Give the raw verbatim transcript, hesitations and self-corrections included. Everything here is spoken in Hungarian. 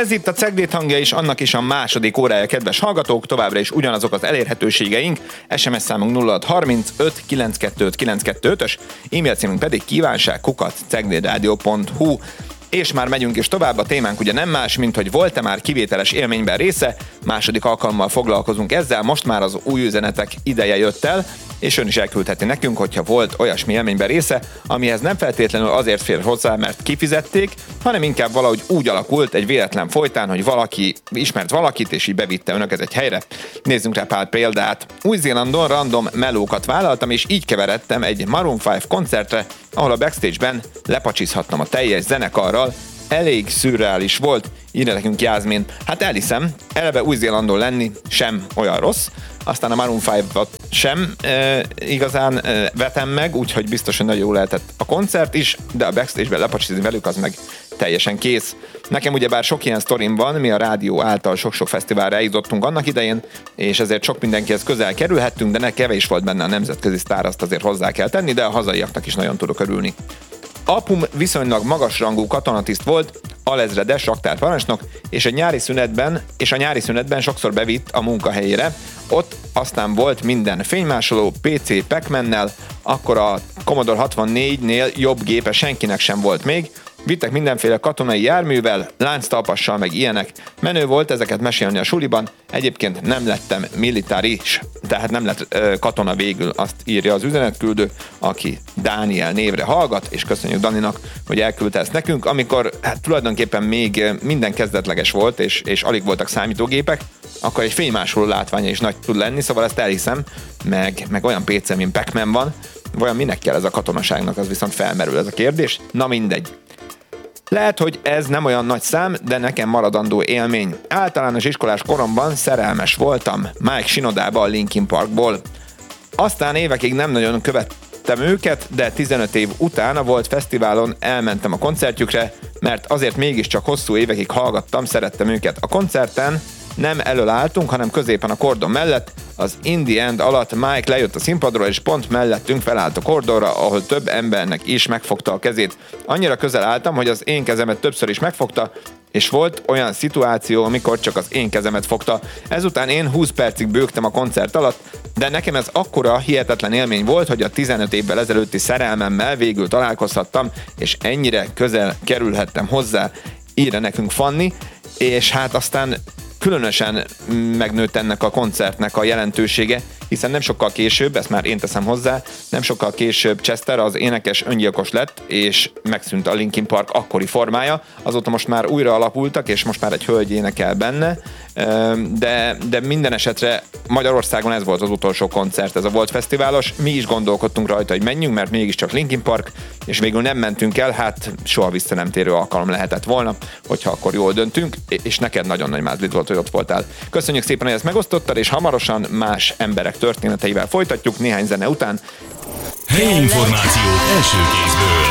Ez itt a Cegléd hangja is, annak is a második órája, kedves hallgatók, továbbra is ugyanazok az elérhetőségeink, es em es számunk nulla hat harmincöt kilencszázkettőt kilencszázkettőös, e-mail címünk pedig kívánság kukac ceglédradio pont hu. És már megyünk is tovább, a témánk ugye nem más, mint hogy volt-e már kivételes élményben része, második alkalommal foglalkozunk ezzel, most már az új üzenetek ideje jött el, és ön is elküldheti nekünk, hogyha volt olyasmi élményben része, amihez nem feltétlenül azért fér hozzá, mert kifizették, hanem inkább valahogy úgy alakult egy véletlen folytán, hogy valaki ismert valakit, és így bevitte önöket egy helyre. Nézzünk rá pár példát. Új-Zélandon random melókat vállaltam, és így keveredtem egy Maroon öt koncertre, ahol a backstage-ben lepacsizhattam a teljes zenekarral. Elég szürreális volt, írja nekünk Jászmin. Hát elhiszem, eleve Új-Zélandon lenni sem olyan rossz, aztán a Maroon ötöt sem e, igazán e, vetem meg, úgyhogy biztos, hogy nagyon jó lehetett a koncert is, de a backstage-ben lepacsizni velük az meg teljesen kész. Nekem ugyebár sok ilyen sztorim van, mi a rádió által sok-sok fesztiválra eljutottunk annak idején, és ezért sok mindenkihez közel kerülhettünk, de ne kevés volt benne a nemzetközi sztár, azt azért hozzá kell tenni, de a hazaiaknak is nagyon tudok örülni. Apum viszonylag magasrangú katonatiszt volt, alezredes raktárparancsnok, és a nyári szünetben, és a nyári szünetben sokszor bevitt a munkahelyére. Ott aztán volt minden fénymásoló, pé cé Pac-Man-nel, akkor a Commodore hatvannégynél jobb gépe senkinek sem volt még, vittek mindenféle katonai járművel, lánctalpassal meg ilyenek. Menő volt ezeket mesélni a suliban, egyébként nem lettem militáris, tehát nem lett ö, katona végül, azt írja az üzenetküldő, aki Dániel névre hallgat, és köszönjük Daninak, hogy elküldte ezt nekünk, amikor hát tulajdonképpen még minden kezdetleges volt, és, és alig voltak számítógépek, akkor egy fénymásoló látványa is nagy tud lenni, szóval ezt elhiszem, meg, meg olyan pé cé, mint Pac-Man van, vajon minek kell ez a katonaságnak, az viszont felmerül ez a kérdés, na mindegy. Lehet, hogy ez nem olyan nagy szám, de nekem maradandó élmény. Általános iskolás koromban szerelmes voltam Mike Shinodába a Linkin Parkból. Aztán évekig nem nagyon követtem őket, de tizenöt év után a Volt Fesztiválon elmentem a koncertjükre, mert azért mégiscsak hosszú évekig hallgattam, szerettem őket. A koncerten nem elől álltunk, hanem középen a kordon mellett, az In the End alatt Mike lejött a színpadról, és pont mellettünk felállt a kordonra, ahol több embernek is megfogta a kezét. Annyira közel álltam, hogy az én kezemet többször is megfogta, és volt olyan szituáció, amikor csak az én kezemet fogta. Ezután én húsz percig bőgtem a koncert alatt, de nekem ez akkora hihetetlen élmény volt, hogy a tizenöt évvel ezelőtti szerelmemmel végül találkozhattam, és ennyire közel kerülhettem hozzá, írja nekünk Fanni, és hát aztán különösen megnőtt ennek a koncertnek a jelentősége, hiszen nem sokkal később, ezt már én teszem hozzá, nem sokkal később Chester az énekes öngyilkos lett, és megszűnt a Linkin Park akkori formája. Azóta most már újra alapultak, és most már egy hölgy énekel benne, de, de minden esetre Magyarországon ez volt az utolsó koncert, ez a Volt Fesztiválos. Mi is gondolkodtunk rajta, hogy menjünk, mert mégiscsak Linkin Park, és végül nem mentünk el, hát soha vissza nem térő alkalom lehetett volna, hogyha akkor jól döntünk, és neked nagyon nagy mázlit volt, hogy ott voltál. Köszönjük szépen, hogy ezt megosztottad, és hamarosan más emberek történeteivel folytatjuk néhány zene után. Helyi információ első kézből.